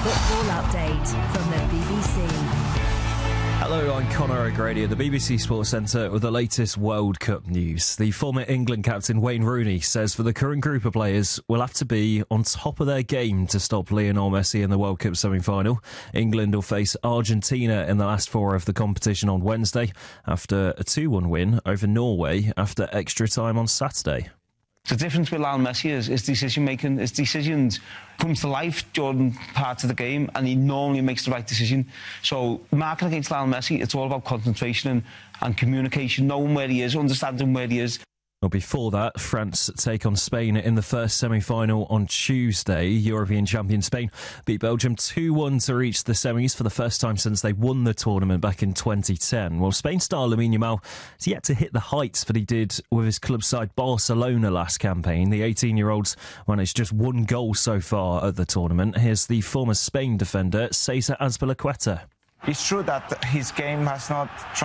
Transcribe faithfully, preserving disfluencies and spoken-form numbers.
football update from the B B C. Hello, I'm Conor O'Grady at the B B C Sports Centre with the latest World Cup news. The former England captain Wayne Rooney says for the current group of players will have to be on top of their game to stop Lionel Messi in the World Cup semi-final. England will face Argentina in the last four of the competition on Wednesday after a two one win over Norway after extra time on Saturday. The difference with Lionel Messi is his decision-making. His decisions come to life during parts of the game, and he normally makes the right decision. So, marking against Lionel Messi, it's all about concentration and, and communication, knowing where he is, understanding where he is. Well, before that, France take on Spain in the first semi-final on Tuesday. European champion Spain beat Belgium two one to reach the semis for the first time since they won the tournament back in twenty ten. Well, Spain star Lamine Yamal has yet to hit the heights that he did with his club side Barcelona last campaign. The eighteen-year-old's managed just one goal so far at the tournament. Here's the former Spain defender, Cesar Azpilicueta. It's true that his game has not